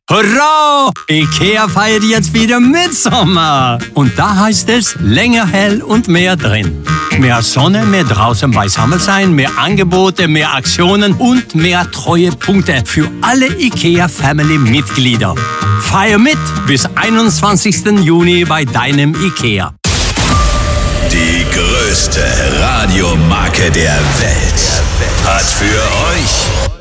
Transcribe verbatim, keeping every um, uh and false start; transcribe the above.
Hurra! IKEA feiert jetzt wieder Mitsommer. Und da heißt es länger hell und mehr drin. Mehr Sonne, mehr draußen beisammen sein, mehr Angebote, mehr Aktionen und mehr Treuepunkte für alle IKEA-Family-Mitglieder. Feier mit bis einundzwanzigsten Juni bei deinem IKEA. Die größte Radiomarke der Welt hat für euch